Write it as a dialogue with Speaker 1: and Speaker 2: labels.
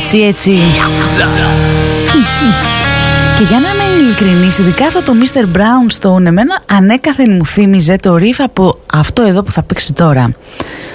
Speaker 1: έτσι. Και για να είμαι ειλικρινής, ειδικά αυτό το Mr. Brownstone εμένα ανέκαθεν μου θύμιζε το riff από αυτό εδώ που θα παίξει τώρα.